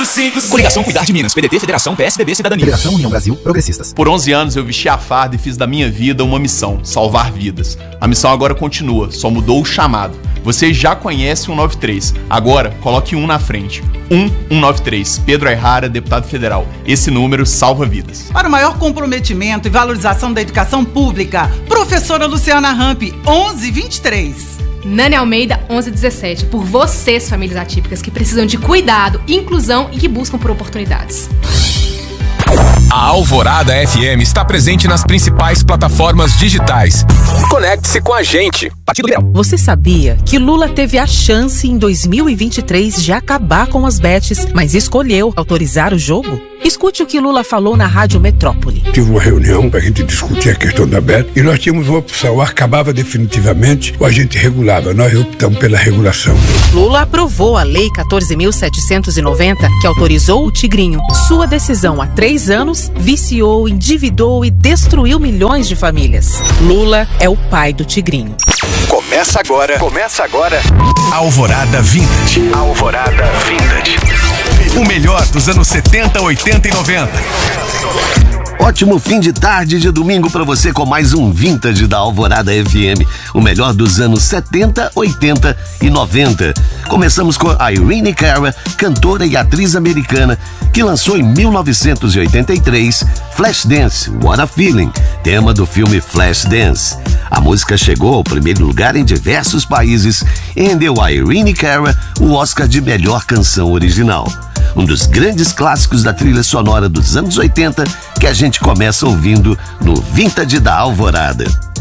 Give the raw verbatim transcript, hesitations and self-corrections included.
cinco seis. Coligação Cuidar de Minas, P D T, Federação, P S D B, Cidadania. Federação União Brasil, Progressistas. Por onze anos eu vesti a farda e fiz da minha vida uma missão, salvar vidas. A missão agora continua, só mudou o chamado. Você já conhece o cento e noventa e três, agora coloque um na frente. um um nove três, Pedro Ayrara, deputado federal. Esse número salva vidas. Para o maior comprometimento e valorização da educação pública, professora Luciana Ramp, onze vinte e três. Nani Almeida, onze dezessete. Por vocês, famílias atípicas, que precisam de cuidado, inclusão e que buscam por oportunidades. A Alvorada F M está presente nas principais plataformas digitais. Conecte-se com a gente. Partido Liberal. Você sabia que Lula teve a chance em dois mil e vinte e três de acabar com as bets, mas escolheu autorizar o jogo? Escute o que Lula falou na Rádio Metrópole. Tive uma reunião para a gente discutir a questão da bet e nós tínhamos uma opção, ou acabava definitivamente ou a gente regulava. Nós optamos pela regulação. Lula aprovou a Lei quatorze mil setecentos e noventa, que autorizou o Tigrinho. Sua decisão há três anos viciou, endividou e destruiu milhões de famílias. Lula é o pai do Tigrinho. Começa agora. Começa agora. Alvorada Vintage. Alvorada Vintage. O melhor dos anos setenta, oitenta e noventa. Ótimo fim de tarde de domingo para você com mais um Vintage da Alvorada F M. O melhor dos anos setenta, oitenta e noventa. Começamos com a Irene Cara, cantora e atriz americana, que lançou em mil novecentos e oitenta e três Flashdance, What a Feeling, tema do filme Flashdance. A música chegou ao primeiro lugar em diversos países e rendeu a Irene Cara o Oscar de melhor canção original. Um dos grandes clássicos da trilha sonora dos anos oitenta que a gente começa ouvindo no Vintage da Alvorada.